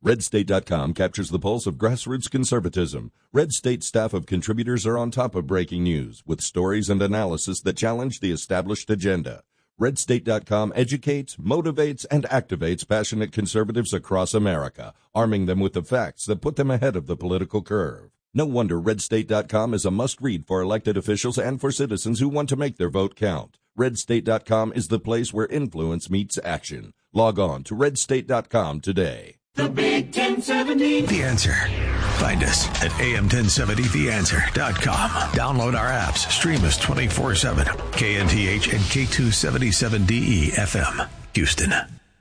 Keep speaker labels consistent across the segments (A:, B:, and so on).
A: RedState.com captures the pulse of grassroots conservatism. Red State staff of contributors are on top of breaking news with stories and analysis that challenge the established agenda. RedState.com educates, motivates, and activates passionate conservatives across America, arming them with the facts that put them ahead of the political curve. No wonder RedState.com is a must-read for elected officials and for citizens who want to make their vote count. RedState.com is the place where influence meets action. Log on to RedState.com today.
B: The Big 1070.
C: The Answer. Find us at am1070theanswer.com. Download our apps. Stream us 24/7. KNTH and K277DE FM. Houston.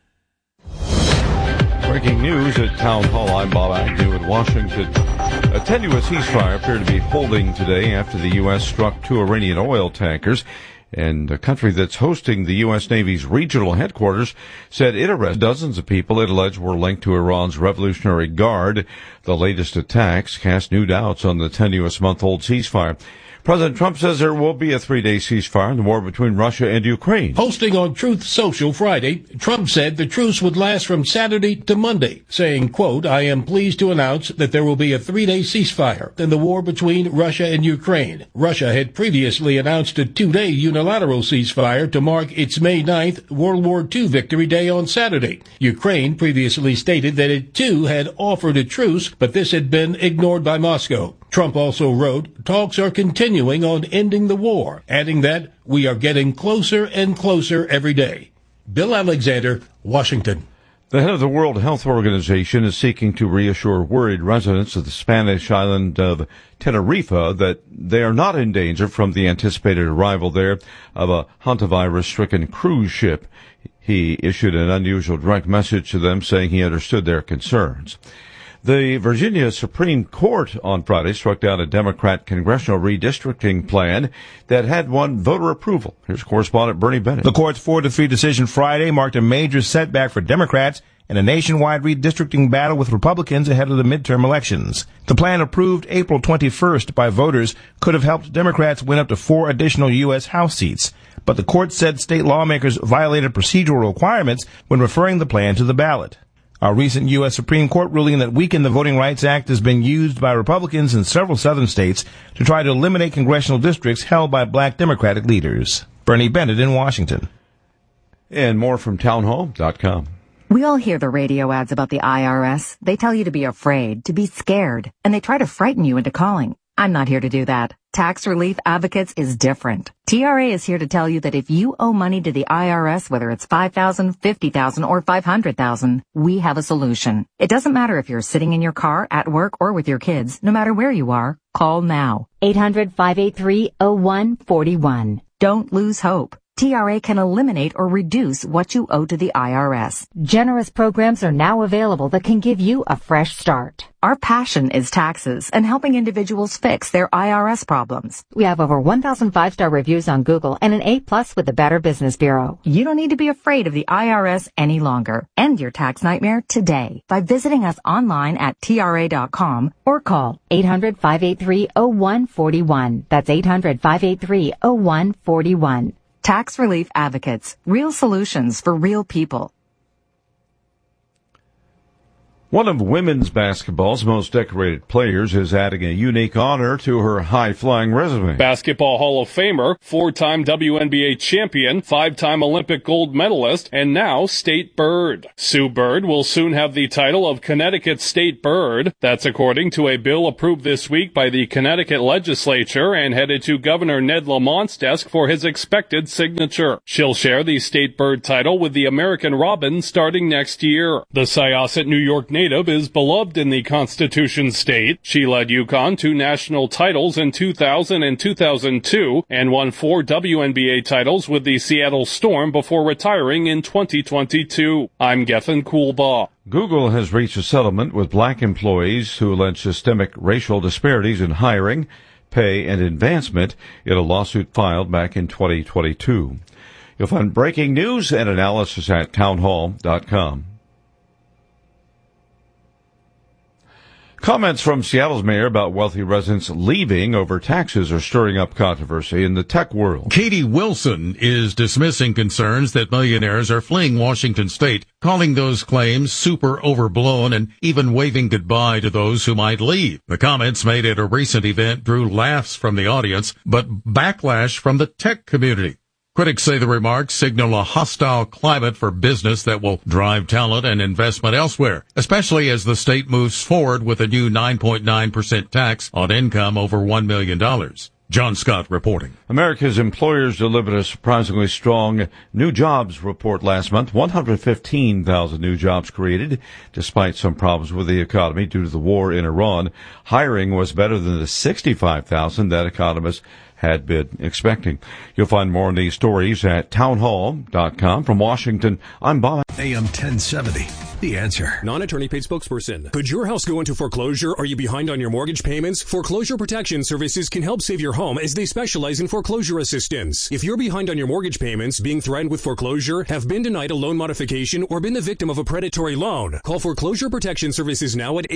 D: Breaking news at Town Hall. I'm Bob Agnew in Washington. A tenuous ceasefire appeared to be holding today after the U.S. struck two Iranian oil tankers. And a country that's hosting the U.S. Navy's regional headquarters said it arrested dozens of people it alleged were linked to Iran's Revolutionary Guard. The latest attacks cast new doubts on the tenuous month-old ceasefire. President Trump says there will be a 3-day ceasefire in the war between Russia and Ukraine.
E: Posting on Truth Social Friday, Trump said the truce would last from Saturday to Monday, saying, quote, "I am pleased to announce that there will be a 3-day ceasefire in the war between Russia and Ukraine." Russia had previously announced a 2-day unilateral ceasefire to mark its May 9th World War II Victory Day on Saturday. Ukraine previously stated that it too had offered a truce, but this had been ignored by Moscow. Trump also wrote, "Talks are continuing on ending the war," adding that we are getting closer and closer every day. Bill Alexander, Washington.
D: The head of the World Health Organization is seeking to reassure worried residents of the Spanish island of Tenerife that they are not in danger from the anticipated arrival there of a hantavirus-stricken cruise ship. He issued an unusual direct message to them saying he understood their concerns. The Virginia Supreme Court on Friday struck down a Democrat congressional redistricting plan that had won voter approval. Here's correspondent Bernie Bennett.
F: The court's 4-3 decision Friday marked a major setback for Democrats in a nationwide redistricting battle with Republicans ahead of the midterm elections. The plan, approved April 21st by voters, could have helped Democrats win up to 4 additional U.S. House seats. But the court said state lawmakers violated procedural requirements when referring the plan to the ballot. A recent U.S. Supreme Court ruling that weakened the Voting Rights Act has been used by Republicans in several southern states to try to eliminate congressional districts held by black Democratic leaders. Bernie Bennett in Washington.
D: And more from townhall.com.
G: We all hear the radio ads about the IRS. They tell you to be afraid, to be scared, and they try to frighten you into calling. I'm not here to do that. Tax Relief Advocates is different. TRA is here to tell you that if you owe money to the IRS, whether it's $5,000, $50,000, or $500,000, we have a solution. It doesn't matter if you're sitting in your car, at work, or with your kids. No matter where you are, call now.
H: 800-583-0141.
G: Don't lose hope. TRA can eliminate or reduce what you owe to the IRS.
H: Generous programs are now available that can give you a fresh start.
G: Our passion is taxes and helping individuals fix their IRS problems.
H: We have over 1,000 5-star reviews on Google and an A+ with the Better Business Bureau.
G: You don't need to be afraid of the IRS any longer. End your tax nightmare today by visiting us online at TRA.com or call
H: 800-583-0141. That's 800-583-0141.
G: Tax Relief Advocates. Real solutions for real people.
D: One of women's basketball's most decorated players is adding a unique honor to her high-flying resume.
I: Basketball Hall of Famer, 4-time WNBA champion, 5-time Olympic gold medalist, and now State Bird. Sue Bird will soon have the title of Connecticut State Bird. That's according to a bill approved this week by the Connecticut legislature and headed to Governor Ned Lamont's desk for his expected signature. She'll share the State Bird title with the American Robin starting next year. The Syosset, New York native is beloved in the Constitution State. She led UConn to national titles in 2000 and 2002 and won 4 WNBA titles with the Seattle Storm before retiring in 2022. I'm Gethin Coolbaugh.
D: Google has reached a settlement with black employees who allege systemic racial disparities in hiring, pay, and advancement in a lawsuit filed back in 2022. You'll find breaking news and analysis at townhall.com. Comments from Seattle's mayor about wealthy residents leaving over taxes are stirring up controversy in the tech world.
J: Katie Wilson is dismissing concerns that millionaires are fleeing Washington state, calling those claims super overblown and even waving goodbye to those who might leave. The comments made at a recent event drew laughs from the audience, but backlash from the tech community. Critics say the remarks signal a hostile climate for business that will drive talent and investment elsewhere, especially as the state moves forward with a new 9.9% tax on income over $1 million. John Scott reporting.
D: America's employers delivered a surprisingly strong new jobs report last month. 115,000 new jobs created, despite some problems with the economy due to the war in Iran. Hiring was better than the 65,000 that economists had been expecting. You'll find more on these stories at townhall.com. From Washington, I'm Bob.
C: AM 1070. The Answer.
K: Non-attorney paid spokesperson. Could your house go into foreclosure? Are you behind on your mortgage payments? Foreclosure Protection Services can help save your home as they specialize in foreclosure assistance. If you're behind on your mortgage payments, being threatened with foreclosure, have been denied a loan modification, or been the victim of a predatory loan, call Foreclosure Protection Services now at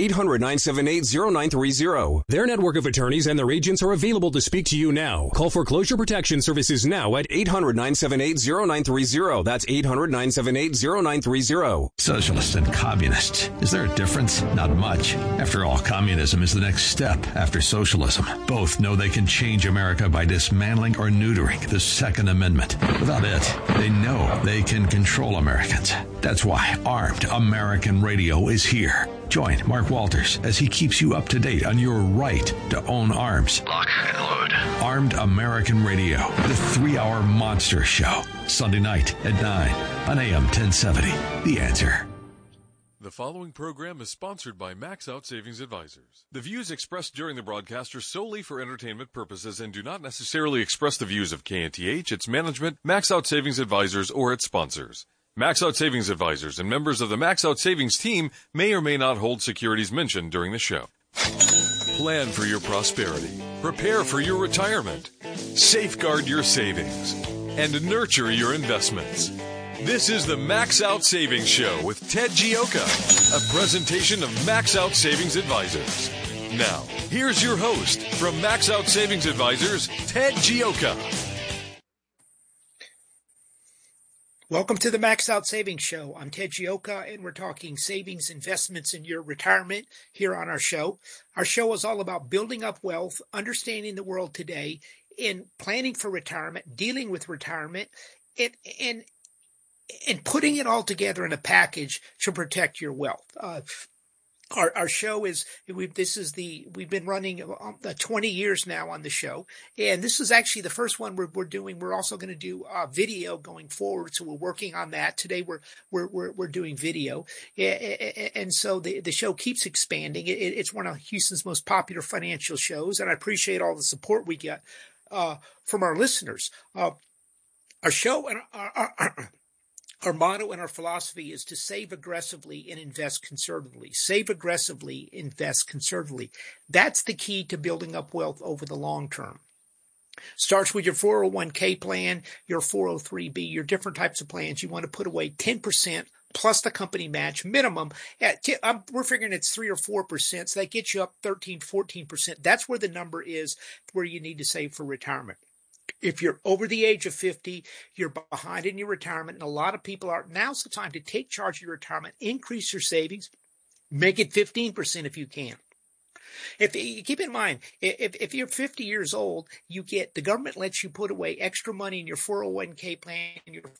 K: 800-978-0930. Their network of attorneys and their agents are available to speak to you now. Call Foreclosure Protection Services now at 800-978-0930. That's 800-978-0930.
C: Socialists and communists. Is there a difference? Not much. After all, communism is the next step after socialism. Both know they can change America by dismantling or neutering the Second Amendment. Without it, they know they can control Americans. That's why Armed American Radio is here. Join Mark Walters as he keeps you up to date on your right to own arms. Lock and load. Armed American Radio, the 3-hour monster show. Sunday night at 9 on AM 1070. The Answer.
L: The following program is sponsored by Max Out Savings Advisors. The views expressed during the broadcast are solely for entertainment purposes and do not necessarily express the views of KNTH, its management, Max Out Savings Advisors, or its sponsors. Max Out Savings Advisors and members of the Max Out Savings team may or may not hold securities mentioned during the show. Plan for your prosperity. Prepare for your retirement. Safeguard your savings. And nurture your investments. This is the Max Out Savings Show with Ted Gioka, a presentation of Max Out Savings Advisors. Now, here's your host from Max Out Savings Advisors, Ted Gioka.
M: Welcome to the Max Out Savings Show. I'm Ted Gioka, and we're talking savings, investments, in your retirement here on our show. Our show is all about building up wealth, understanding the world today, and planning for retirement, dealing with retirement, and putting it all together in a package to protect your wealth. Our show is, we've been running 20 years now on the show, and this is actually the first one we're doing. We're also going to do video going forward, so we're working on that. Today we're doing video, and so the show keeps expanding. It's one of Houston's most popular financial shows, and I appreciate all the support we get from our listeners. Our show and our motto and our philosophy is to save aggressively and invest conservatively. Save aggressively, invest conservatively. That's the key to building up wealth over the long term. Starts with your 401k plan, your 403b, your different types of plans. You want to put away 10% plus the company match minimum. We're figuring it's 3 or 4%, so that gets you up 13, 14%. That's where the number is where you need to save for retirement. If you're over the age of 50, you're behind in your retirement, and a lot of people are. Now's the time to take charge of your retirement, increase your savings, make it 15% if you can. Keep in mind, if you're 50 years old, the government lets you put away extra money in your 401k plan,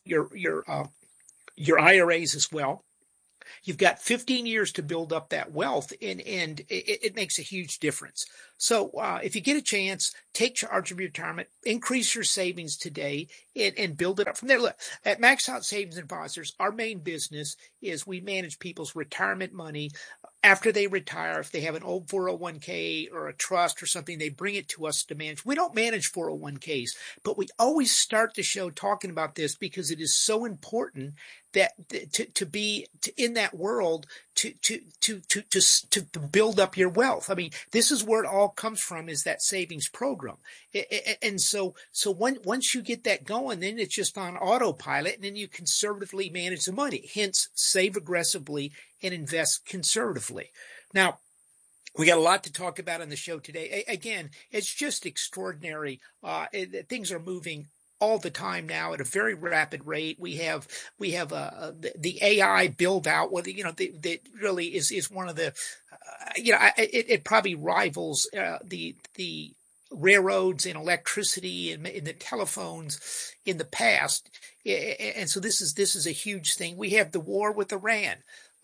M: your IRAs as well. You've got 15 years to build up that wealth, and it makes a huge difference. So if you get a chance, take charge of your retirement, increase your savings today, and build it up from there. Look, at Max Out Savings Advisors, our main business is we manage people's retirement money. After they retire, if they have an old 401k or a trust or something, they bring it to us to manage. We don't manage 401ks, but we always start the show talking about this because it is so important that to be in that world to build up your wealth. I mean, this is where it all comes from, is that savings program. And so once you get that going, then it's just on autopilot, and then you conservatively manage the money. Hence, save aggressively and invest conservatively. Now, We got a lot to talk about on the show today. Again, it's just extraordinary. Things are moving all the time now at a very rapid rate. We have the AI build out. Well, that really is one of the, it probably rivals the railroads and electricity and the telephones in the past. And so this is a huge thing. We have the war with Iran.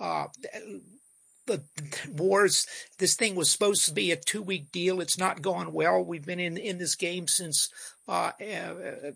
M: The wars, this thing was supposed to be a 2-week deal. It's not going well. We've been in this game since April,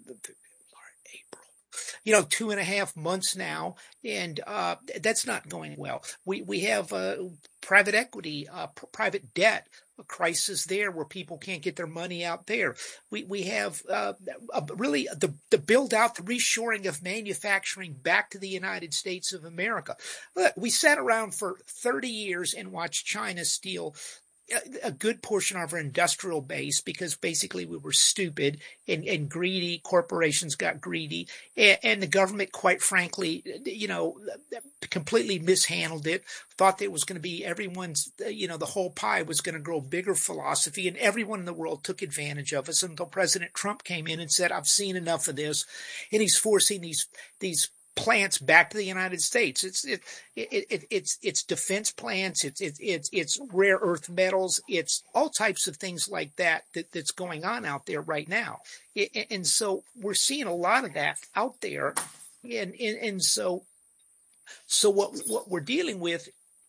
M: 2.5 months now, and that's not going well. We have private equity, private debt, a crisis there where people can't get their money out there. We have really the build out, the reshoring of manufacturing back to the United States of America. Look, we sat around for 30 years and watched China steal a good portion of our industrial base because basically we were stupid and greedy. Corporations got greedy, and the government, quite frankly, completely mishandled it. Thought that it was going to be everyone's, the whole pie was going to grow bigger philosophy, and everyone in the world took advantage of us until President Trump came in and said, "I've seen enough of this," and he's forcing these plants back to the United States. It's defense plants. It's rare earth metals. It's all types of things like that's going on out there right now. And so we're seeing a lot of that out there. And so what we're dealing with,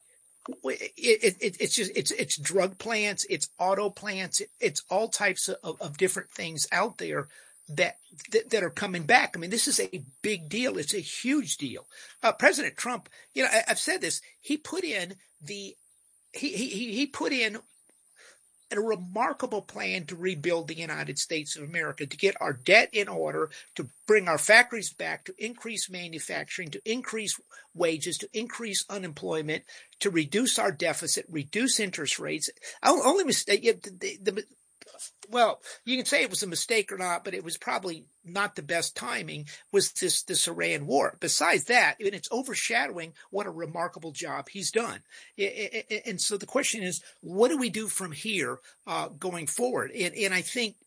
M: it's drug plants, it's auto plants, it's all types of different things out there that are coming back. I mean, this is a big deal. It's a huge deal. President Trump, I've said this. He put in he put in a remarkable plan to rebuild the United States of America, to get our debt in order, to bring our factories back, to increase manufacturing, to increase wages, to increase unemployment, to reduce our deficit, reduce interest rates. Only mistake. Well, you can say it was a mistake or not, but it was probably not the best timing, was this Iran war. Besides that, and it's overshadowing what a remarkable job he's done. And so the question is, what do we do from here going forward? And I think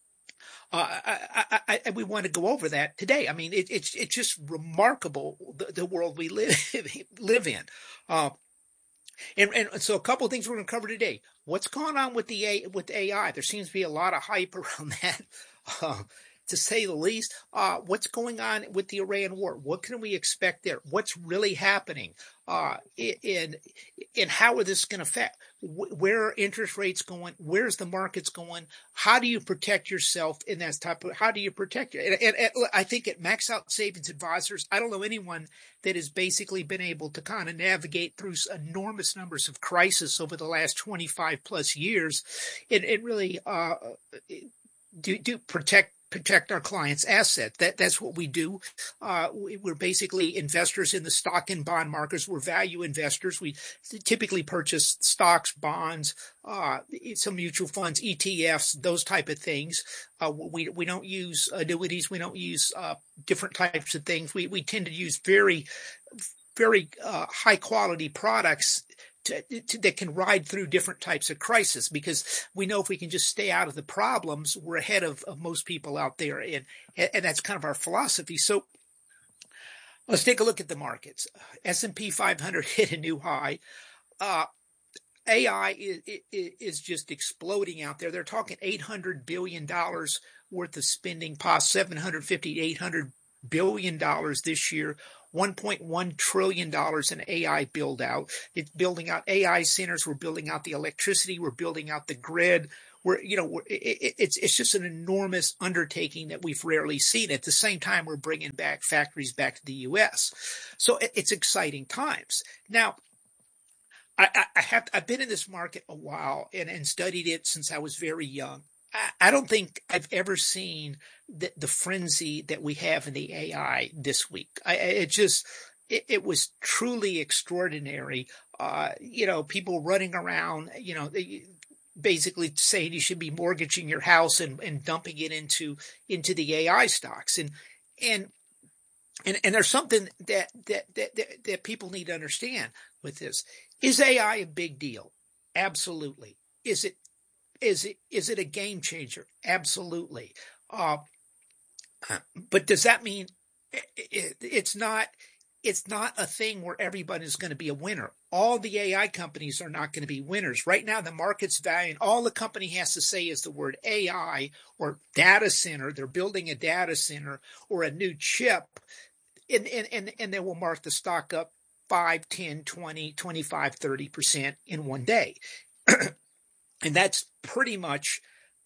M: we want to go over that today. I mean, it's just remarkable the world we live in. And so a couple of things we're going to cover today. What's going on with AI? There seems to be a lot of hype around that, to say the least. What's going on with the Iran war? What can we expect there? What's really happening? And how are this going to affect? Where are interest rates going? Where's the markets going? How do you protect yourself in that type of? How do you protect you? And I think at Max Out Savings Advisors, I don't know anyone that has basically been able to kind of navigate through enormous numbers of crisis over the last 25 plus years, and really do protect our clients' assets. That's what we do. We're basically investors in the stock and bond markets. We're value investors. We typically purchase stocks, bonds, some mutual funds, ETFs, those type of things. We don't use annuities. We don't use different types of things. We tend to use very, very high quality products that can ride through different types of crisis, because we know if we can just stay out of the problems, we're ahead of most people out there. And that's kind of our philosophy. So let's take a look at the markets. S&P 500 hit a new high. AI is just exploding out there. They're talking $800 billion worth of spending, possibly $750 to $800 billion this year. $1.1 trillion in AI build out. It's building out AI centers. We're building out the electricity. We're building out the grid. It's just an enormous undertaking that we've rarely seen. At the same time, we're bringing back factories back to the U.S. So it's exciting times. Now, I've been in this market a while and studied it since I was very young. I don't think I've ever seen the frenzy that we have in the AI this week. It was truly extraordinary. People running around, basically saying you should be mortgaging your house and dumping it into the AI stocks. And there's something that people need to understand with this. Is AI a big deal? Absolutely. Is it a game changer? Absolutely. But does that mean it's not a thing where everybody's going to be a winner? All the AI companies are not going to be winners. Right now, the market's valuing, all the company has to say is the word AI or data center. They're building a data center or a new chip, and they will mark the stock up 5, 10, 20, 25, 30% in one day. And that's pretty much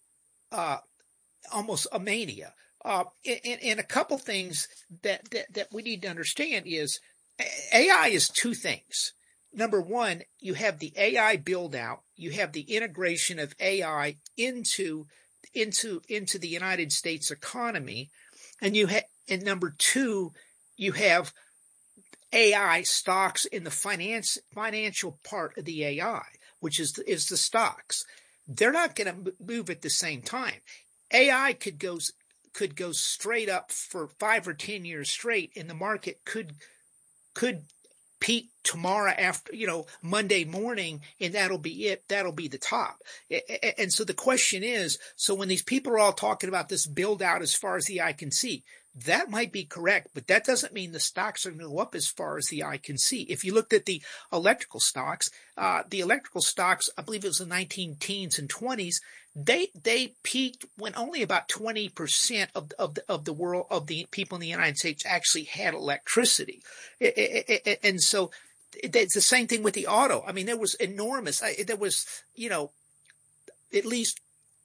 M: almost a mania. And a couple things that we need to understand is AI is two things. Number one, you have the AI build out, you have the integration of AI into the United States economy, and and number two, you have AI stocks in the financial part of the AI, which is the stocks. They're not going to move at the same time. AI could go straight up for 5 or 10 years straight, and the market could peak tomorrow after, Monday morning, and that'll be it. That'll be the top. And so the question is, so when these people are all talking about this build out as far as the eye can see, that might be correct, but that doesn't mean the stocks are going to go up as far as the eye can see. If you looked at the electrical stocks, I believe it was the 19 teens and 20s, they peaked when only about 20% of the world, of the people in the United States actually had electricity. And so it's the same thing with the auto. I mean, there was enormous, there was, at least,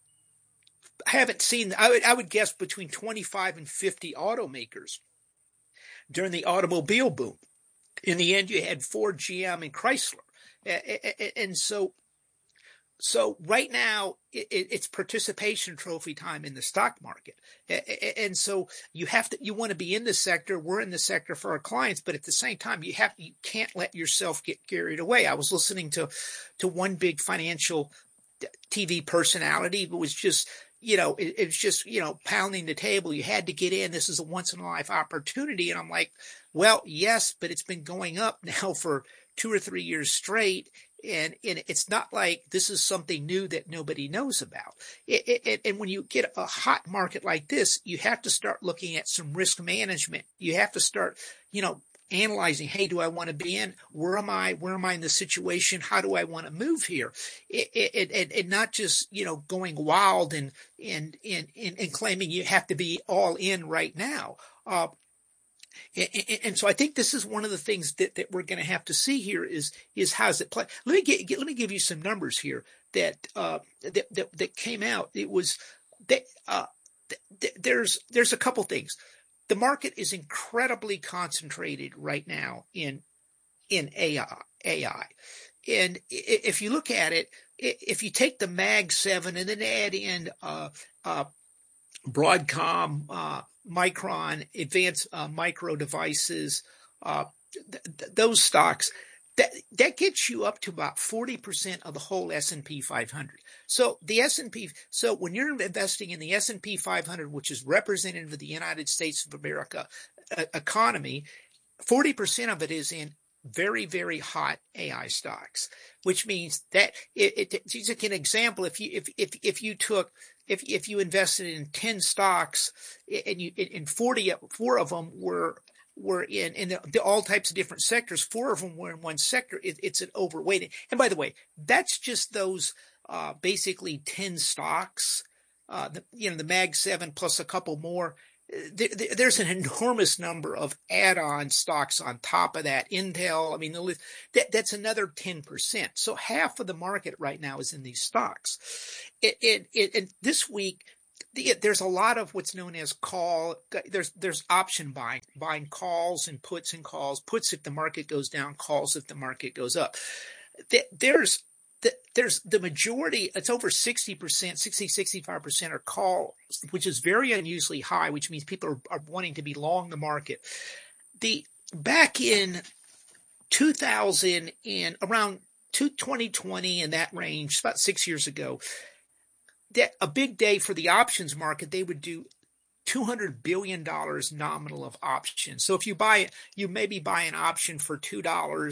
M: I haven't seen, I would guess between 25 and 50 automakers during the automobile boom. In the end, you had Ford, GM, and Chrysler. And so right now it's participation trophy time in the stock market. And so you want to be in the sector. We're in the sector for our clients, but at the same time, you can't let yourself get carried away. I was listening to one big financial TV personality who was just, it was just, pounding the table. You had to get in. This is a once in a life opportunity. And I'm like, well, yes, but it's been going up now for 2 or 3 years straight. And it's not like this is something new that nobody knows about. And when you get a hot market like this, you have to start looking at some risk management. You have to start, analyzing, hey, do I want to be in? Where am I? Where am I in the situation? How do I want to move here? And not just, going wild and claiming you have to be all in right now. And so I think this is one of the things that we're going to have to see here is how does it play? Let me give you some numbers here that came out. It was there's a couple things. The market is incredibly concentrated right now in AI. And if you look at it, if you take the Mag 7 and then add in Broadcom, Micron, Advanced Micro Devices, those stocks, that gets you up to about 40% of the whole S&P 500. So so when you're investing in the S&P 500, which is representative of the United States of America economy, 40% of it is in very, very hot AI stocks, which means that it's like an example. If you invested in 10 stocks and 4 of them were in all types of different sectors, 4 of them were in one sector, it's an overweighting. And by the way, that's just those basically 10 stocks, the Mag 7 plus a couple more. There's an enormous number of add-on stocks on top of that. Intel, I mean, that's another 10%. So half of the market right now is in these stocks. And this week, there's a lot of what's known as there's option buying calls and puts puts if the market goes down, calls if the market goes up. There's the majority, it's over 60%, 65% are calls, which is very unusually high, which means people are wanting to be long the market. Back in 2000 and around 2020 in that range, about 6 years ago, that a big day for the options market, they would do $200 billion nominal of options. So if you maybe buy an option for $2,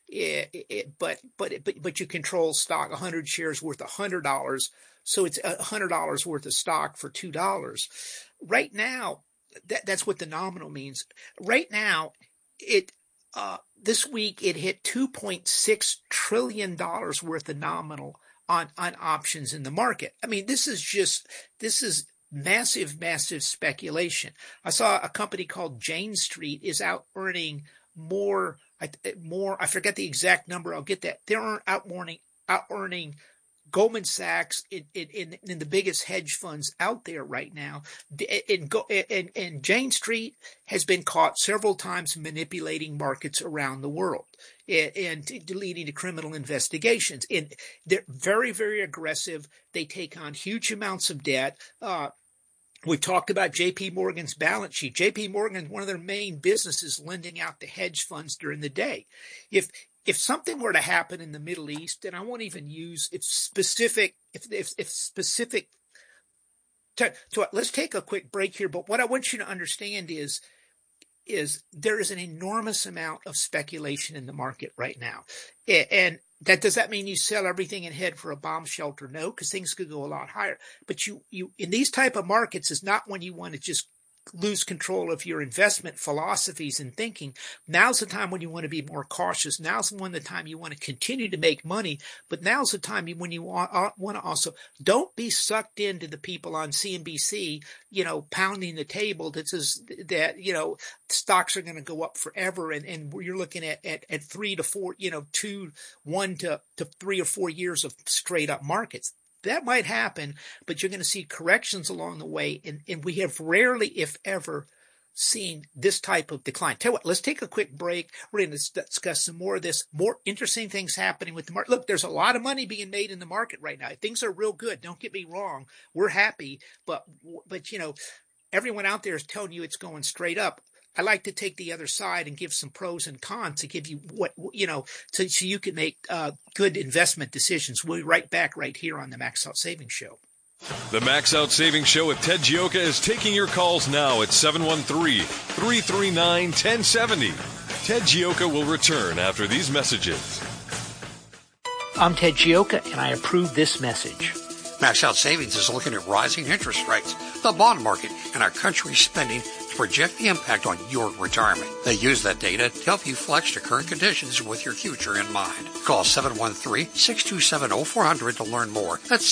M: But you control stock, 100 shares worth $100. So it's $100 worth of stock for $2. Right now, that's what the nominal means. Right now, this week it hit $2.6 trillion worth of nominal on options in the market. I mean, this is massive speculation. I saw a company called Jane Street is out earning more. I forget the exact number. I'll get that. They're out earning Goldman Sachs in the biggest hedge funds out there right now. And Jane Street has been caught several times manipulating markets around the world and leading to criminal investigations. And they're very aggressive. They take on huge amounts of debt. We've talked about J.P. Morgan's balance sheet. J.P. Morgan, one of their main businesses, lending out to hedge funds during the day. If something were to happen in the Middle East, and I won't even use specific. Let's take a quick break here. But what I want you to understand is there is an enormous amount of speculation in the market right now, and does that mean you sell everything and head for a bomb shelter? No, because things could go a lot higher. But you in these type of markets is not when you want to just lose control of your investment philosophies and thinking. Now's the time when you want to be more cautious. Now's the time you want to continue to make money. But now's the time when you want to also don't be sucked into the people on CNBC, pounding the table that says that, stocks are going to go up forever. And you're looking at 3 to 4, 1 to 3 or 4 years of straight up markets. That might happen, but you're going to see corrections along the way. And we have rarely, if ever, seen this type of decline. Tell you what, let's take a quick break. We're going to discuss some more of this, more interesting things happening with the market. Look, there's a lot of money being made in the market right now. Things are real good. Don't get me wrong. We're happy, but everyone out there is telling you it's going straight up. I like to take the other side and give some pros and cons to give you so you can make good investment decisions. We'll be right back right here on the Max Out Savings Show.
L: The Max Out Savings Show with Ted Gioka is taking your calls now at 713-339-1070. Ted Gioka will return after these messages.
M: I'm Ted Gioka, and I approve this message.
N: Max Out Savings is looking at rising interest rates, the bond market, and our country's spending to project the impact on your retirement. They use that data to help you flex to current conditions with your future in mind. Call 713-627-0400 to learn more. That's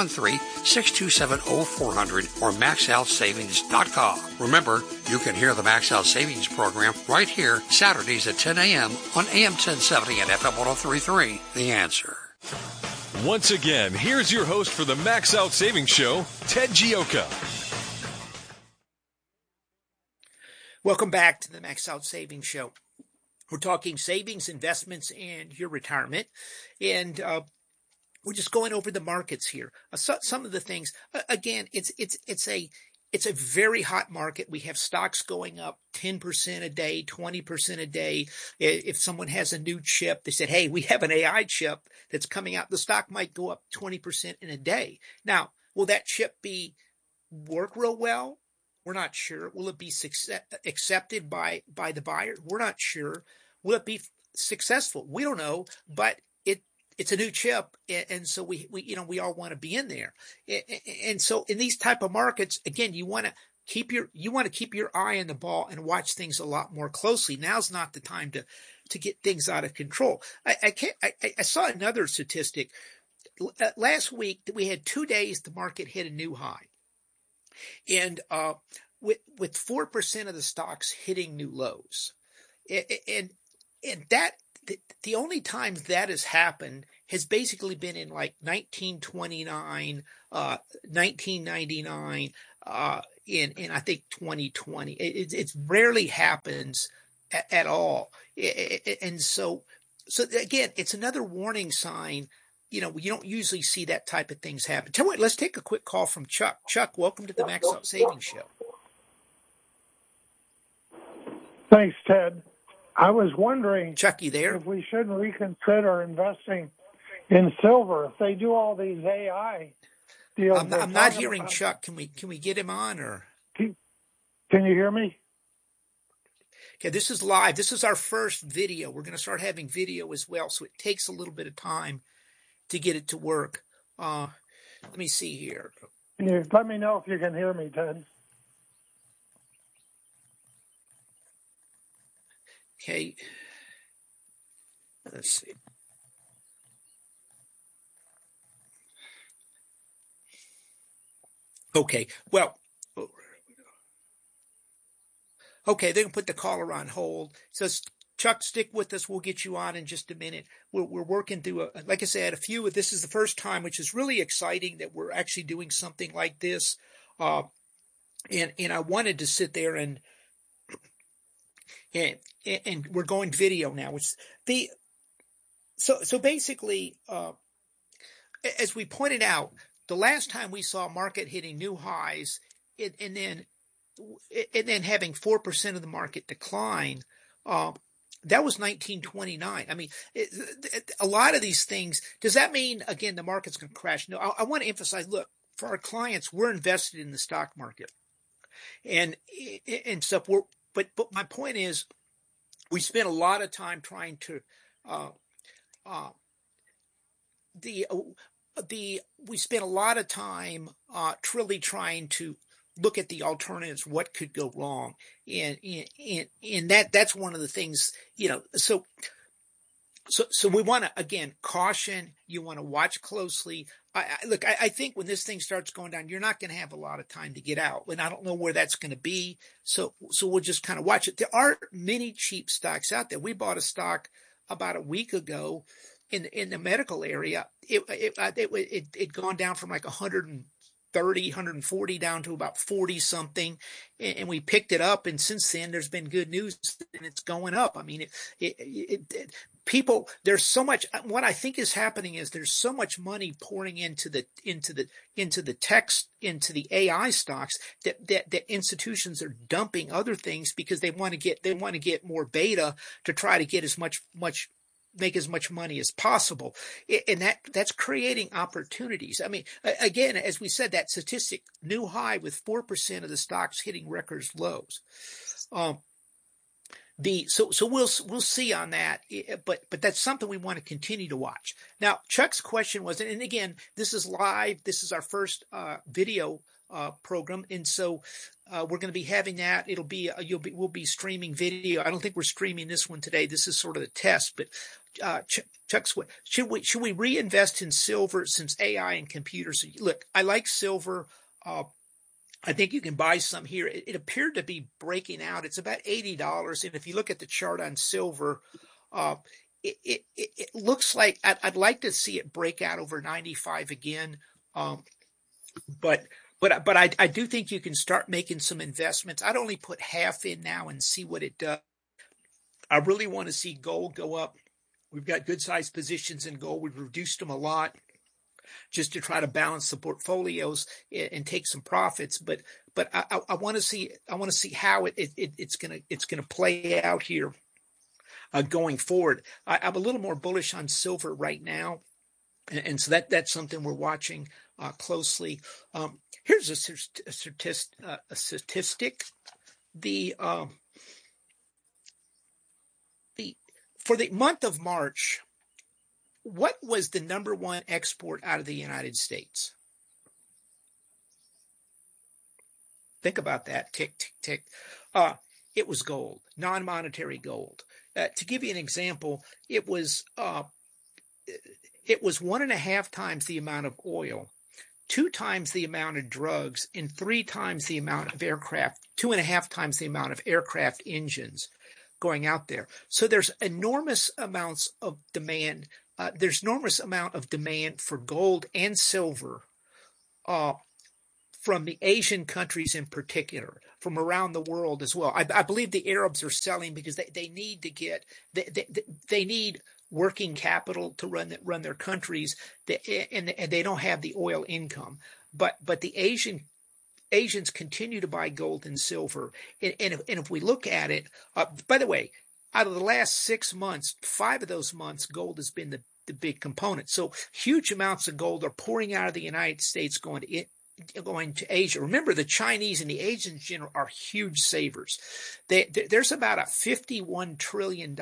N: 713-627-0400 or maxoutsavings.com. Remember, you can hear the Max Out Savings program right here Saturdays at 10 a.m. on AM 1070 and FM 103.3. The Answer.
L: Once again, here's your host for the Max Out Savings Show, Ted Gioka.
M: Welcome back to the Max Out Savings Show. We're talking savings, investments, and your retirement. And we're just going over the markets here. Some of the things, again, it's a very hot market. We have stocks going up 10% a day, 20% a day. If someone has a new chip, they said, hey, we have an AI chip that's coming out. The stock might go up 20% in a day. Now, will that chip work real well? We're not sure. Will it be accepted by the buyer? We're not sure. Will it be successful? We don't know, but it's a new chip, and so we all want to be in there. And so in these type of markets, again, you want to keep your eye on the ball and watch things a lot more closely. Now's not the time to get things out of control. I saw another statistic last week that we had 2 days the market hit a new high, and with 4% of the stocks hitting new lows, and that. The only time that has happened has basically been in like 1929, 1999, in I think 2020. It rarely happens at all. And so again, it's another warning sign. You don't usually see that type of things happen. Tell me what, let's take a quick call from Chuck. Chuck, welcome to the Max Out Savings Show.
O: Thanks, Ted. I was wondering,
M: Chuck, you there?
O: If we shouldn't reconsider investing in silver. If they do all these AI deals,
M: I'm not hearing Chuck. Can we get him on, or
O: can you hear me?
M: Okay, this is live. This is our first video. We're going to start having video as well, so it takes a little bit of time to get it to work. Let me see here.
O: Can you let me know if you can hear me, Ted?
M: Okay. Let's see. Okay, well, okay, they're going to put the caller on hold. So, Chuck, stick with us. We'll get you on in just a minute. We're working through, like I said, this is the first time, which is really exciting that we're actually doing something like this. And I wanted to sit there and we're going video now. So basically, as we pointed out, the last time we saw market hitting new highs and then having 4% of the market decline, that was 1929. I mean, a lot of these things, does that mean, again, the market's going to crash? No, I want to emphasize, look, for our clients, we're invested in the stock market and stuff. But my point is, we spent a lot of time trying to, we spent a lot of time truly trying to look at the alternatives, what could go wrong. And that's one of the things, so we want to, again, caution. You want to watch closely. I think when this thing starts going down, you're not going to have a lot of time to get out. And I don't know where that's going to be. So we'll just kind of watch it. There are many cheap stocks out there. We bought a stock about a week ago in the medical area. It gone down from like 130, 140 down to about 40 something. And we picked it up. And since then there's been good news and it's going up. I mean, people, there's so much, what I think is happening is there's so much money pouring into the text, into the AI stocks that institutions are dumping other things because they want to get more beta to try to get make as much money as possible. And that's creating opportunities. I mean, again, as we said, that statistic, new high with 4% of the stocks hitting records lows. So we'll see on that, but that's something we want to continue to watch. Now, Chuck's question was, and again, this is live. This is our first video program, and so we're going to be having that. We'll be streaming video. I don't think we're streaming this one today. This is sort of the test, but Chuck's, should we reinvest in silver since AI and computers? Look, I like silver. I think you can buy some here. It appeared to be breaking out. It's about $80. And if you look at the chart on silver, it looks like I'd like to see it break out over 95 again. But I do think you can start making some investments. I'd only put half in now and see what it does. I really want to see gold go up. We've got good sized positions in gold. We've reduced them a lot just to try to balance the portfolios and take some profits. But I want to see how it's gonna play out here going forward. I'm a little more bullish on silver right now, and so that's something we're watching closely. Here's a statistic. For the month of March, what was the number one export out of the United States? Think about that. Tick, tick, tick. It was gold, non-monetary gold. To give you an example, it was 1.5 times the amount of oil, 2 times the amount of drugs, and 3 times the amount of aircraft, 2.5 times the amount of aircraft engines going out there. So there's enormous amounts of demand. There's enormous amount of demand for gold and silver from the Asian countries in particular, from around the world as well. I believe the Arabs are selling because they need to get they need working capital to run their countries, and they don't have the oil income. But the Asians continue to buy gold and silver, and if we look at it, by the way, out of the last 6 months, 5 of those months, gold has been the big component. So huge amounts of gold are pouring out of the United States, going to going to Asia. Remember, the Chinese and the Asians in general are huge savers. There's about a $51 trillion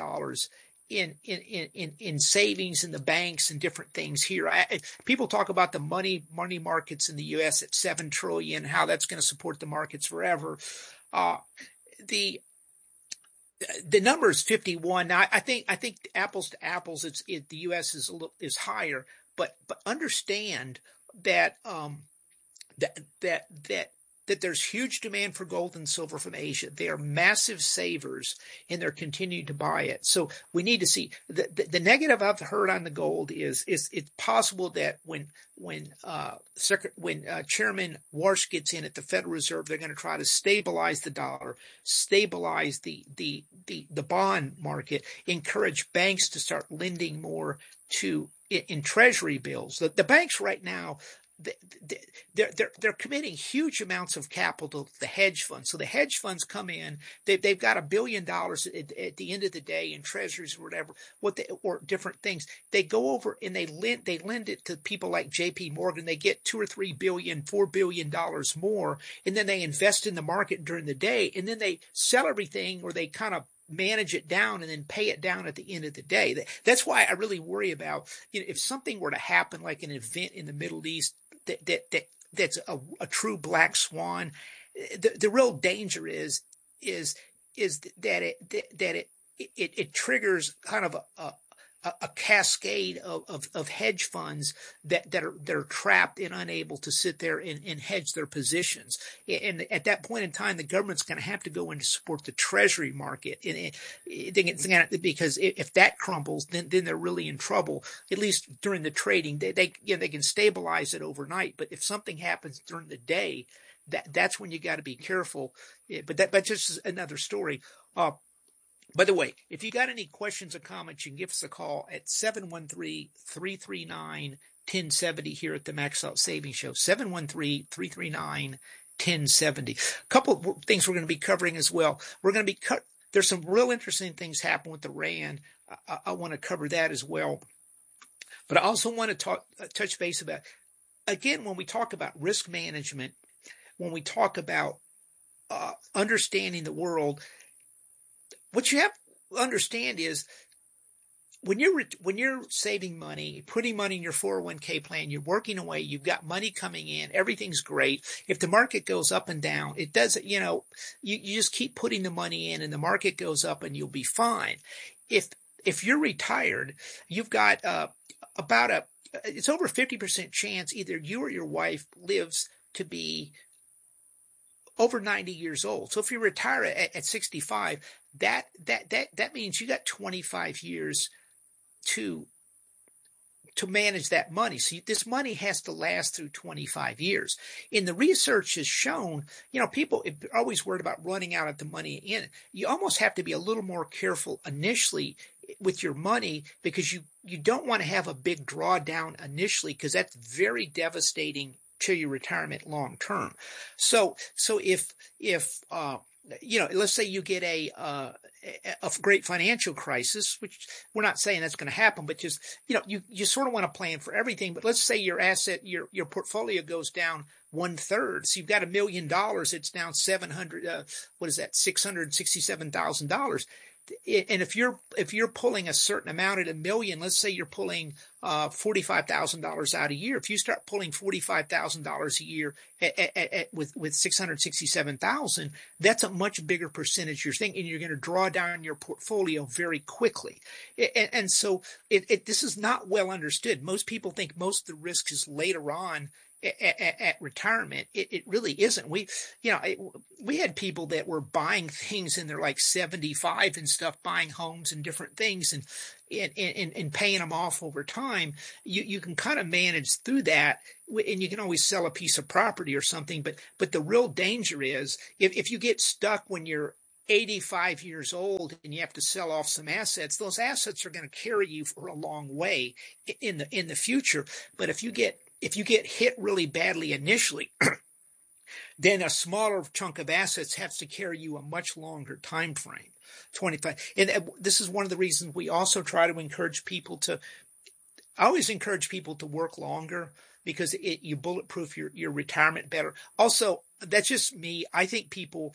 M: in savings in the banks and different things here. People talk about the money markets in the U.S. at $7 trillion, how that's going to support the markets forever. The number is 51. Now, I think apples to apples, the U.S. is higher, but understand that that there's huge demand for gold and silver from Asia. They are massive savers, and they're continuing to buy it. So we need to see the negative I've heard on the gold is it's possible that when Chairman Warsh gets in at the Federal Reserve, they're going to try to stabilize the dollar, stabilize the bond market, encourage banks to start lending more in Treasury bills. The banks right now, they're committing huge amounts of capital to the hedge funds. So the hedge funds come in, they've got $1 billion at the end of the day in treasuries or whatever, or different things. They go over and they lend it to people like J.P. Morgan. They get $2 or $3 billion, $4 billion more, and then they invest in the market during the day, and then they sell everything, or they kind of manage it down and then pay it down at the end of the day. That's why I really worry about, if something were to happen, like an event in the Middle East that's a true black swan. The real danger is that it triggers kind of a cascade of hedge funds that are trapped and unable to sit there and hedge their positions. And at that point in time, the government's going to have to go in to support the Treasury market, because if that crumbles, then they're really in trouble. At least during the trading, they can stabilize it overnight. But if something happens during the day, that's when you got to be careful. But just another story. By the way, if you got any questions or comments, you can give us a call at 713-339-1070 here at the Max Out Savings Show, 713-339-1070. A couple of things we're going to be covering as well. There's some real interesting things happen with the Rand. I want to cover that as well. But I also want to touch base about, again, when we talk about risk management, when we talk about understanding the world, what you have to understand is when you're saving money, putting money in your 401k plan, you're working away, you've got money coming in, everything's great. If the market goes up and down, it doesn't, you just keep putting the money in and the market goes up and you'll be fine. If you're retired, you've got it's over 50% chance either you or your wife lives to be over 90 years old. So if you retire at 65, that means you got 25 years to manage that money. So this money has to last through 25 years. And the research has shown, people are always worried about running out of the money in. You almost have to be a little more careful initially with your money, because you don't want to have a big drawdown initially, because that's very devastating to your retirement long term. So if let's say you get a great financial crisis, which we're not saying that's going to happen, but just, you sort of want to plan for everything. But let's say your portfolio goes down 1/3. So you've got $1 million. It's down $667,000. And if you're pulling a certain amount at $1 million, let's say you're pulling $45,000 out a year. If you start pulling $45,000 a year with $667,000, that's a much bigger percentage you're thinking, and you're going to draw down your portfolio very quickly. And so this is not well understood. Most people think most of the risk is later on at retirement. It really isn't. We had people that were buying things and they're like 75 and stuff, buying homes and different things and paying them off over time. You can kind of manage through that, and you can always sell a piece of property or something. But the real danger is if you get stuck when you're 85 years old and you have to sell off some assets, those assets are going to carry you for a long way in the future. But if you get hit really badly initially, then a smaller chunk of assets has to carry you a much longer time frame, 25. And this is one of the reasons we also try to I always encourage people to work longer. because you bulletproof your retirement better. Also, that's just me. I think people,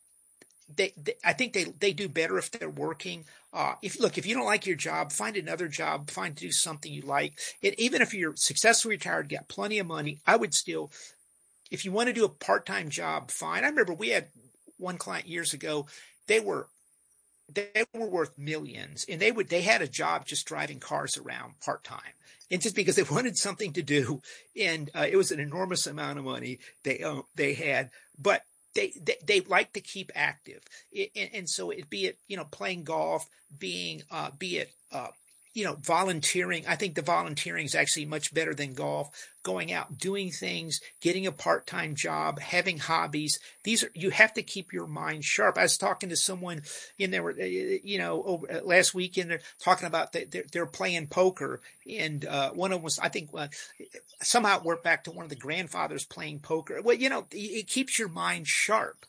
M: I think they do better if they're working. If you don't like your job, find another job, do something you like. Even if you're successfully retired, got plenty of money, I would still, if you want to do a part-time job, fine. I remember we had one client years ago. They were worth millions, and they had a job just driving cars around part-time, and just because they wanted something to do, and it was an enormous amount of money they had, but they like to keep active, and so be it playing golf, be it volunteering. I think the volunteering is actually much better than golf. Going out, doing things, getting a part-time job, having hobbies. You have to keep your mind sharp. I was talking to someone in there, last weekend. They're talking about they're playing poker, and one of them was, I think, somehow it worked back to one of the grandfathers playing poker. Well, it keeps your mind sharp.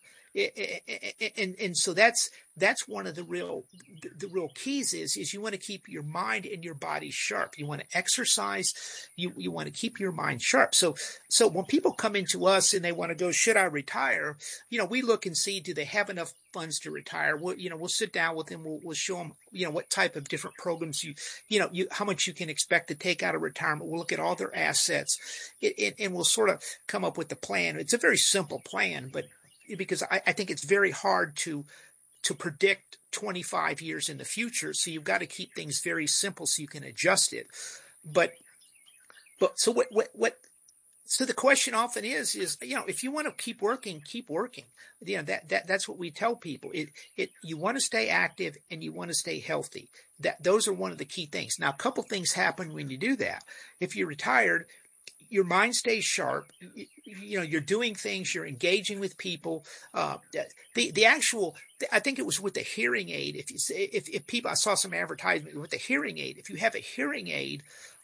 M: And so that's one of the real keys is you want to keep your mind and your body sharp. You want to exercise. You want to keep your mind sharp. So when people come into us and they want to go, should I retire? We look and see, do they have enough funds to retire? We'll sit down with them. We'll show them, what type of different programs how much you can expect to take out of retirement. We'll look at all their assets, and we'll sort of come up with the plan. It's a very simple plan, but because I think it's very hard to predict 25 years in the future. So you've got to keep things very simple so you can adjust it. But so so the question often is, if you want to keep working, keep working. That's what we tell people. You want to stay active and you want to stay healthy. Those are one of the key things. Now, a couple things happen when you do that. If you're retired, your mind stays sharp. You're doing things, you're engaging with people. I think it was with the hearing aid. If people, I saw some advertisement with the hearing aid. If you have a hearing aid,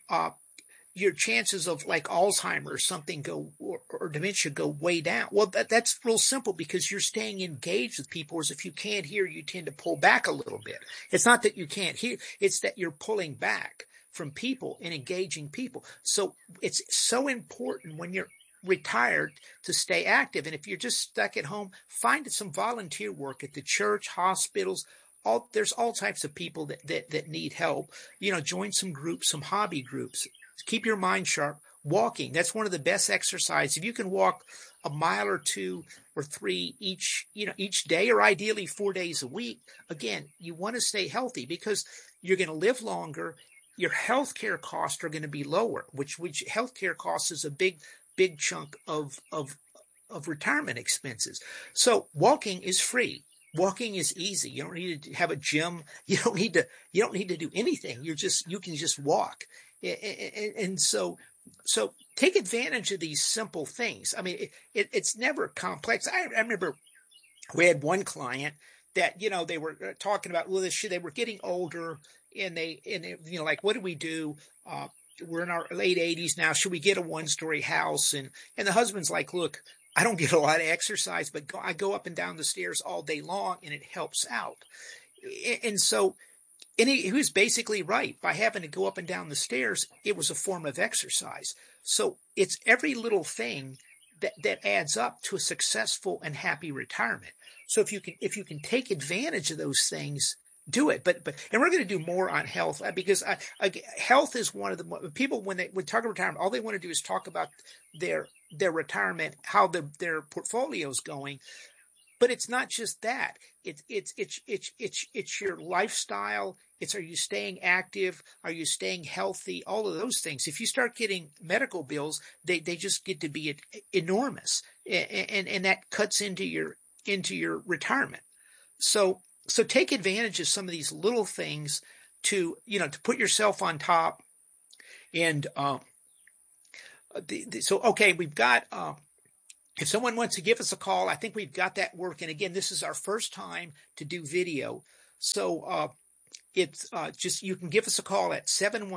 M: your chances of like Alzheimer's or something or dementia go way down. Well, that's real simple because you're staying engaged with people. Whereas if you can't hear, you tend to pull back a little bit. It's not that you can't hear, it's that you're pulling back from people and engaging people. So it's so important when you're retired to stay active. And if you're just stuck at home, find some volunteer work at the church, hospitals. There's all types of people that need help. Join some groups, some hobby groups. Keep your mind sharp. Walking, that's one of the best exercises. If you can walk a mile or 2 or 3 each day, or ideally 4 days a week, again, you want to stay healthy because you're going to live longer. Your healthcare costs are going to be lower, which healthcare costs is a big chunk of retirement expenses. So walking is free. Walking is easy. You don't need to have a gym. You don't need to do anything. You can just walk. And so take advantage of these simple things. I mean, it's never complex. I remember we had one client that, they were talking about, they were getting older and they like, what do we do? We're in our late 80s now. Should we get a 1-story house? And the husband's like, look, I don't get a lot of exercise, but I go up and down the stairs all day long and it helps out. And so, he was basically right. By having to go up and down the stairs, it was a form of exercise. So it's every little thing that adds up to a successful and happy retirement. So if you can take advantage of those things, do it. And we're going to do more on health because health is one of the people when talk about retirement, all they want to do is talk about their retirement, how their portfolio is going. But it's not just that. It's your lifestyle. Are you staying active? Are you staying healthy? All of those things. If you start getting medical bills, they just get to be enormous, and that cuts into your retirement. So take advantage of some of these little things to put yourself on top. And we've got. If someone wants to give us a call, I think we've got that working. Again, this is our first time to do video. So it's you can give us a call at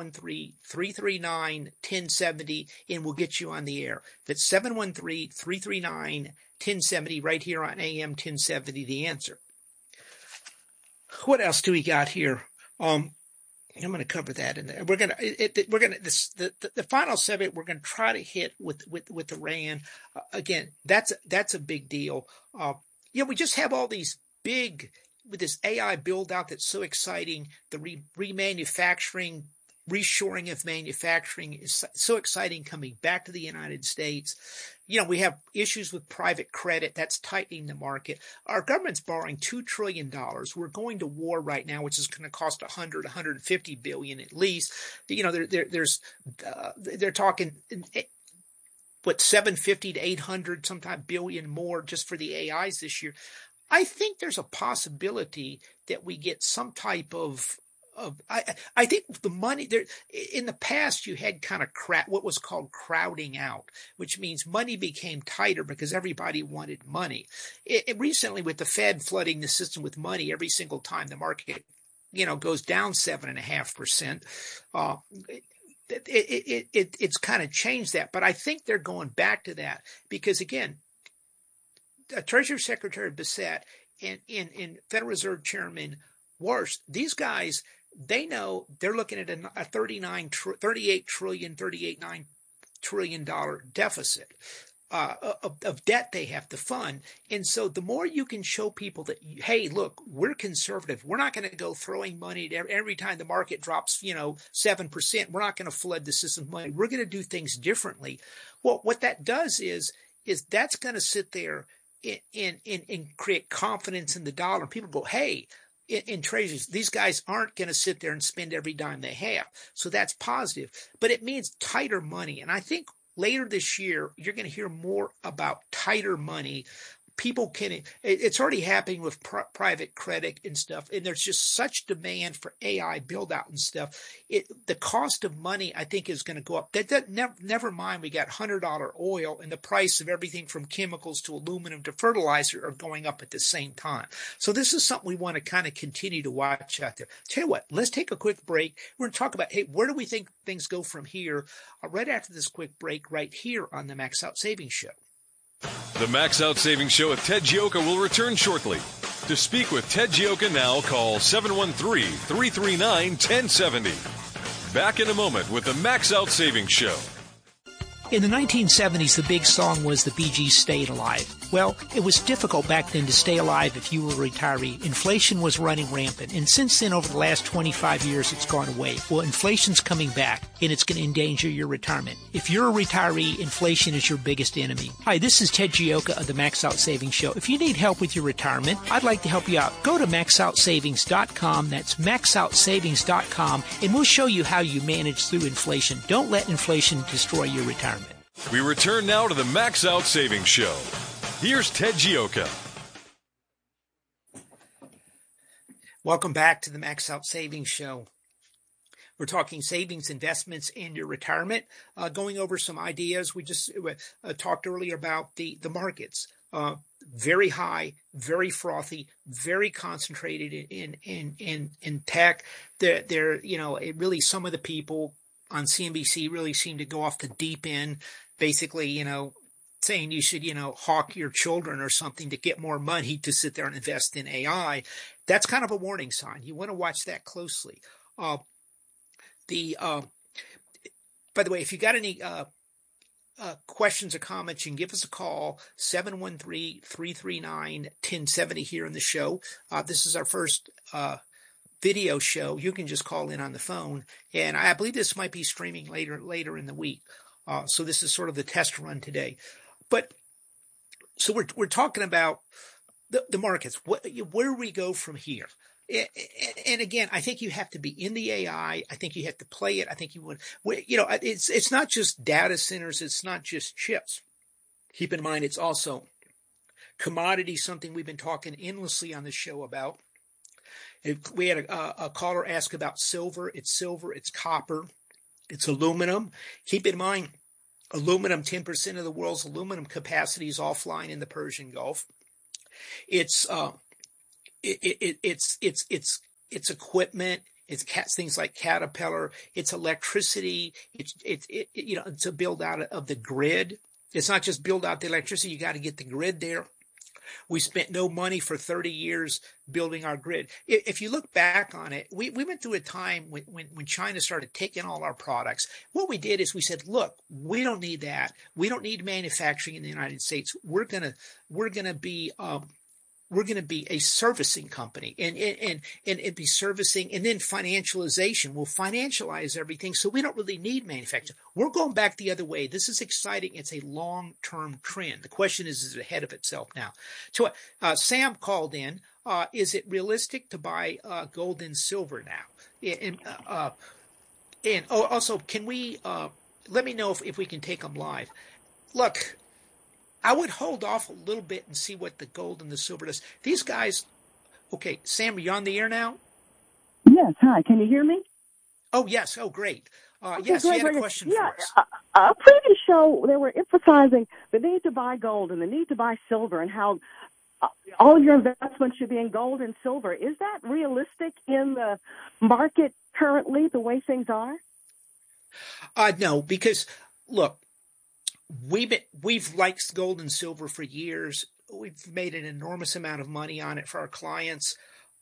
M: 713-339-1070 and we'll get you on the air. That's 713-339-1070 right here on AM 1070, The Answer. What else do we got here? I'm going to cover that in there. The final segment we're going to try to hit with Iran. Again, that's a big deal. We just have all these big, with this AI build out that's so exciting. The remanufacturing, reshoring of manufacturing is so exciting coming back to the United States. We have issues with private credit that's tightening the market. Our government's borrowing $2 trillion. We're going to war right now, which is going to cost $150 billion at least. They're talking what, 750 to 800 sometimes billion more just for the AIs this year. I think there's a possibility that we get some type of I think the money there in the past, you had kind of what was called crowding out, which means money became tighter because everybody wanted money. Recently, with the Fed flooding the system with money every single time the market, goes down 7.5%, it's kind of changed that. But I think they're going back to that because, again, Treasury Secretary Bissett and Federal Reserve Chairman Warsh, these guys, they know they're looking at a $38 trillion deficit of debt they have to fund. And so the more you can show people that, hey, look, we're conservative. We're not going to go throwing money every time the market drops, 7%. We're not going to flood the system with money. We're going to do things differently. Well, what that does is that's going to sit there and create confidence in the dollar. People go, hey, in treasuries, these guys aren't going to sit there and spend every dime they have. So that's positive, but it means tighter money. And I think later this year, you're going to hear more about tighter money. People it's already happening with private credit and stuff. And there's just such demand for AI build out and stuff. The cost of money, I think, is going to go up. Never mind, we got $100 oil and the price of everything from chemicals to aluminum to fertilizer are going up at the same time. So this is something we want to kind of continue to watch out there. Tell you what, let's take a quick break. We're going to talk about, hey, where do we think things go from here? Right after this quick break right here on the Max Out Savings Show.
L: The Max Out Savings Show with Ted Gioka will return shortly. To speak with Ted Gioka now, call 713-339-1070. Back in a moment with the Max Out Savings Show.
M: In the 1970s, the big song was the Bee Gees' Stayed Alive. Well, it was difficult back then to stay alive if you were a retiree. Inflation was running rampant, and since then, over the last 25 years, it's gone away. Well, inflation's coming back, and it's going to endanger your retirement. If you're a retiree, inflation is your biggest enemy. Hi, this is Ted Gioka of the Max Out Savings Show. If you need help with your retirement, I'd like to help you out. Go to maxoutsavings.com. That's maxoutsavings.com, and we'll show you how you manage through inflation. Don't let inflation destroy your retirement.
L: We return now to the Max Out Savings Show. Here's Ted Gioka.
M: Welcome back to the Max Out Savings Show. We're talking savings, investments, and your retirement. Going over some ideas. We just talked earlier about the markets. Very high, very frothy, very concentrated in tech. They're it really, some of the people on CNBC really seem to go off the deep end, basically, saying you should, hawk your children or something to get more money to sit there and invest in AI. That's kind of a warning sign. You want to watch that closely. By the way, if you got any questions or comments, you can give us a call, 713-339-1070 here in the show. This is our first video show. You can just call in on the phone, and I believe this might be streaming later in the week. So this is sort of the test run today. But so we're talking about the markets. Where do we go from here? And again, I think you have to be in the AI. I think you have to play it. I think you would. It's not just data centers. It's not just chips. Keep in mind, it's also commodities. Something we've been talking endlessly on the show about. We had a caller ask about silver. It's copper, it's aluminum. Keep in mind, aluminum, 10% of the world's aluminum capacity is offline in the Persian Gulf. It's equipment. It's things like Caterpillar. It's electricity. It's a build out of the grid. It's not just build out the electricity. You got to get the grid there. We spent no money for 30 years building our grid. If you look back on it, we went through a time when China started taking all our products. What we did is we said, look, we don't need that. We don't need manufacturing in the United States. We're gonna be a servicing company and be servicing, and then financialization. We'll financialize everything, so we don't really need manufacturing. We're going back the other way. This is exciting. It's a long-term trend. The question is it ahead of itself now? So Sam called in. Is it realistic to buy gold and silver now? And also, can we let me know if we can take them live? Look, I would hold off a little bit and see what the gold and the silver does. These guys, okay, Sam, are you on the air now?
P: Yes, hi. Can you hear me?
M: Oh, yes. Oh, great.
P: Okay,
M: yes,
P: great,
M: you had a question for us.
P: A previous show, they were emphasizing the need to buy gold and the need to buy silver and how all of your investments should be in gold and silver. Is that realistic in the market currently, the way things are?
M: No, because, look, we've liked gold and silver for years. We've made an enormous amount of money on it for our clients.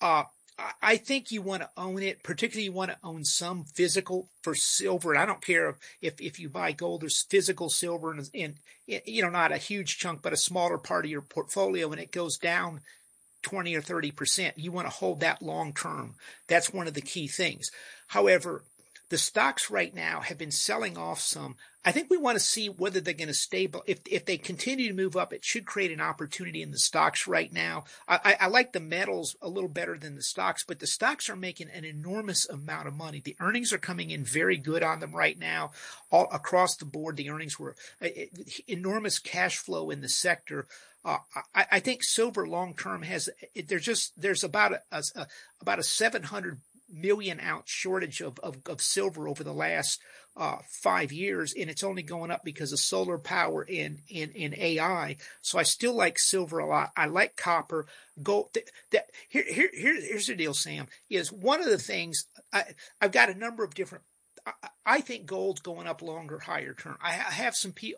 M: I think you want to own it, particularly you want to own some physical for silver. I don't care if you buy gold, there's physical silver and not a huge chunk, but a smaller part of your portfolio, and it goes down 20 or 30%. You want to hold that long term. That's one of the key things. However, the stocks right now have been selling off some. I think we want to see whether they're going to stable. If they continue to move up, it should create an opportunity in the stocks right now. I like the metals a little better than the stocks, but the stocks are making an enormous amount of money. The earnings are coming in very good on them right now. All across the board, the earnings were enormous cash flow in the sector. I think silver long term there's about a 700 million ounce shortage of silver over the last 5 years, and it's only going up because of solar power and AI. So I still like silver a lot. I like copper, gold. Here's the deal, Sam. Is one of the things I've got a number of different. I think gold's going up longer, higher term. I have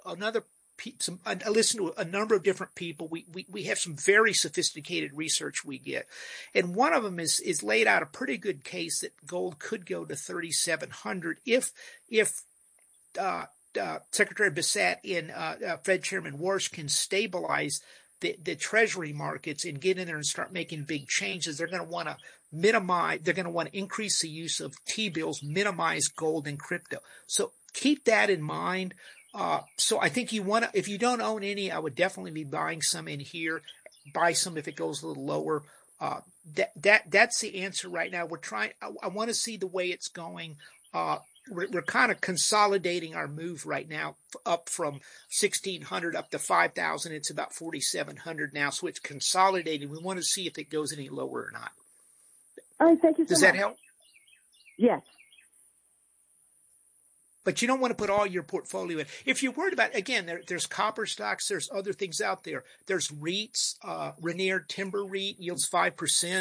M: I listen to a number of different people. We have some very sophisticated research we get. And one of them is laid out a pretty good case that gold could go to 3,700 if Secretary Bissett and Fed Chairman Warsh can stabilize the Treasury markets and get in there and start making big changes. They're going to want to increase the use of T-bills, minimize gold and crypto. So keep that in mind. So I think if you don't own any, I would definitely be buying some in here. Buy some if it goes a little lower. That's the answer right now. I want to see the way it's going. We're kind of consolidating our move right now, up from 1,600 up to 5,000. It's about 4,700 now, so it's consolidating. We want to see if it goes any lower or not.
P: All right, thank you so much.
M: Does that help?
P: Yes.
M: But you don't want to put all your portfolio in. If you're worried about, again, there's copper stocks, there's other things out there. There's REITs, Rainier Timber REIT yields 5%.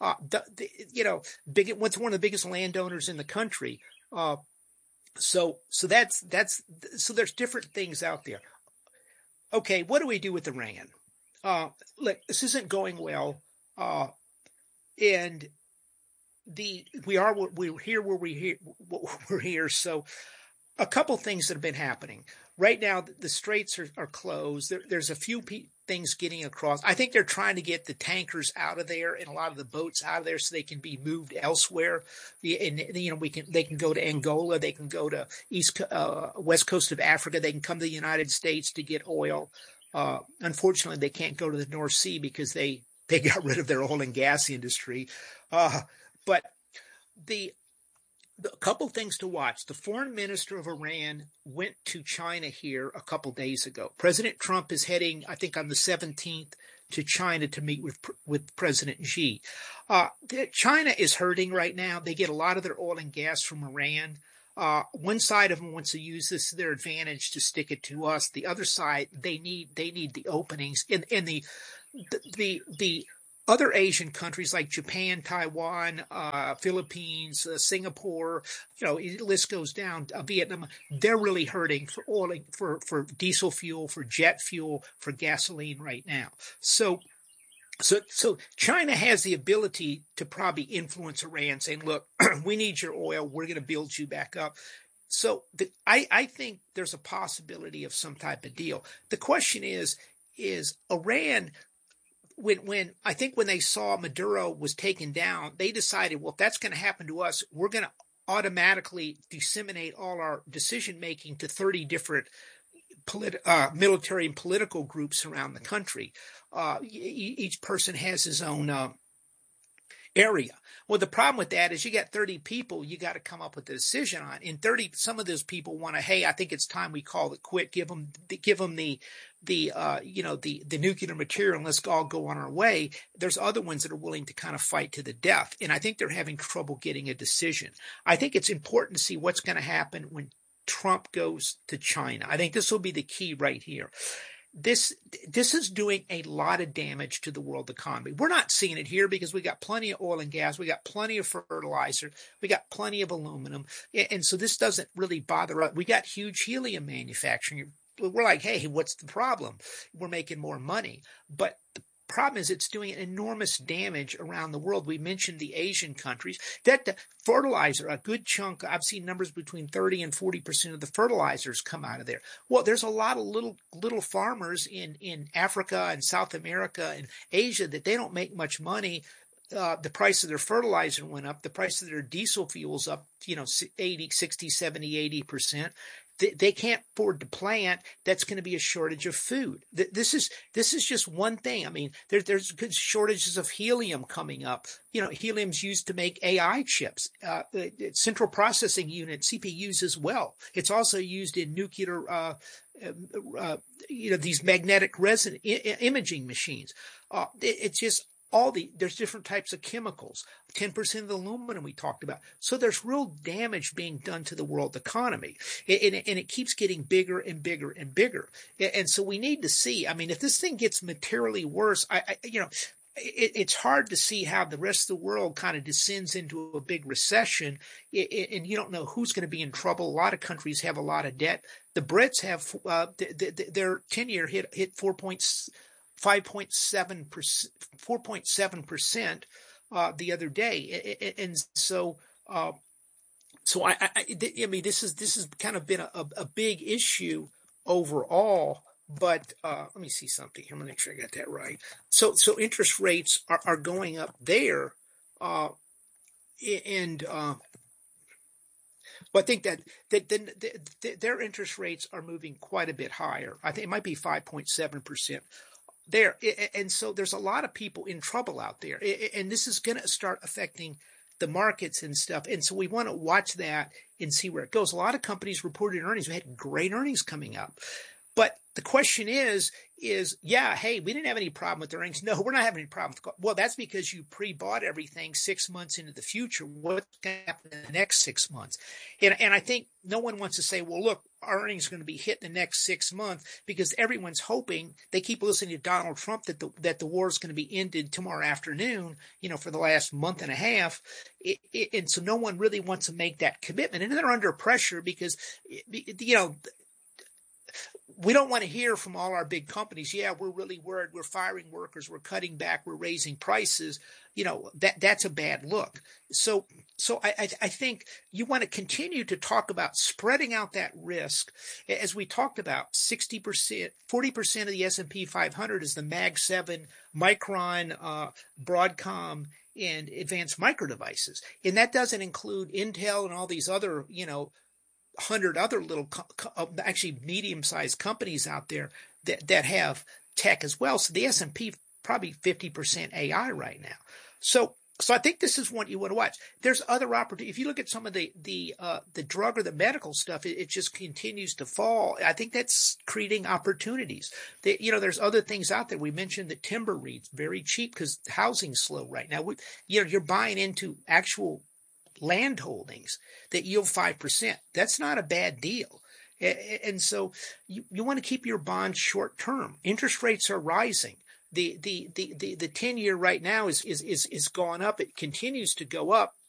M: What's one of the biggest landowners in the country. So there's different things out there. Okay, what do we do with the rand? Look, this isn't going well, and we're here where we're here. So a couple things that have been happening right now. The straits are closed. There's a few things getting across. I think they're trying to get the tankers out of there and a lot of the boats out of there so they can be moved elsewhere. And they can go to Angola. They can go to west coast of Africa. They can come to the United States to get oil. Unfortunately, they can't go to the North Sea because they got rid of their oil and gas industry. But a couple things to watch. The foreign minister of Iran went to China here a couple days ago. President Trump is heading, I think, on the 17th to China to meet with President Xi. China is hurting right now. They get a lot of their oil and gas from Iran. One side of them wants to use this to their advantage to stick it to us. The other side, they need the openings. And the other Asian countries like Japan, Taiwan, Philippines, Singapore, the list goes down. Vietnam, they're really hurting for oil, for diesel fuel, for jet fuel, for gasoline right now. So So China has the ability to probably influence Iran, saying, "Look, we need your oil. We're going to build you back up." So I think there's a possibility of some type of deal. The question is Iran, when they saw Maduro was taken down, they decided, well, if that's going to happen to us, we're going to automatically disseminate all our decision making to 30 different military and political groups around the country. Each person has his own area. Well, the problem with that is you got 30 people you got to come up with a decision on. In 30, some of those people want to, hey, I think it's time we call it quit. Give them the nuclear material and let's all go on our way. There's other ones that are willing to kind of fight to the death. And I think they're having trouble getting a decision. I think it's important to see what's going to happen when Trump goes to China. I think this will be the key right here. This is doing a lot of damage to the world economy. We're not seeing it here because we got plenty of oil and gas, we got plenty of fertilizer, we got plenty of aluminum, and so this doesn't really bother us. We got huge helium manufacturing. We're like, hey, what's the problem? We're making more money, but the problem is it's doing enormous damage around the world. We mentioned the Asian countries. That the fertilizer, a good chunk, I've seen numbers between 30 and 40% of the fertilizers come out of there. Well, there's a lot of little farmers in Africa and South America and Asia that they don't make much money. The price of their fertilizer went up. The price of their diesel fuel's up, 80, 60, 70, 80%. They can't afford to plant. That's going to be a shortage of food. This is just one thing. I mean, there's good shortages of helium coming up. Helium's used to make AI chips, central processing unit, CPUs as well. It's also used in nuclear, these magnetic resonance imaging machines. It's just there's different types of chemicals, 10% of the aluminum we talked about. So there's real damage being done to the world economy. And it keeps getting bigger and bigger and bigger. And so we need to see, I mean, if this thing gets materially worse, it's hard to see how the rest of the world kind of descends into a big recession, and you don't know who's going to be in trouble. A lot of countries have a lot of debt. The Brits have their 10-year hit 4.7% the other day, and so I mean this has kind of been a big issue overall. But let me see something here. I'm gonna make sure I got that right. So interest rates are going up there, but I think that their interest rates are moving quite a bit higher. I think it might be 5.7%. There, and so there's a lot of people in trouble out there, and this is going to start affecting the markets and stuff. And so we want to watch that and see where it goes. A lot of companies reported earnings. We had great earnings coming up, but the question is, yeah, hey, we didn't have any problem with earnings. No, we're not having any problem. Well, that's because you pre-bought everything 6 months into the future. What's going to happen in the next 6 months? And I think no one wants to say, well, look, our earnings are going to be hit in the next 6 months, because everyone's hoping. They keep listening to Donald Trump that the war is going to be ended tomorrow afternoon, for the last month and a half. And so no one really wants to make that commitment. And they're under pressure because, we don't want to hear from all our big companies, yeah, we're really worried, we're firing workers, we're cutting back, we're raising prices. That's a bad look. So I think you want to continue to talk about spreading out that risk. As we talked about, 60%, 40% of the S&P 500 is the Mag 7, Micron, Broadcom, and Advanced Micro Devices. And that doesn't include Intel and all these other, 100 other little, actually medium-sized companies out there that have tech as well. So the S&P probably 50% AI right now. So I think this is what you want to watch. There's other opportunities. If you look at some of the drug or the medical stuff, it just continues to fall. I think that's creating opportunities. There's other things out there. We mentioned that timber REITs very cheap because housing's slow right now. You're buying into actual land holdings that yield 5%. That's not a bad deal. And so you want to keep your bonds short term. Interest rates are rising. The 10-year right now is gone up. It continues to go up.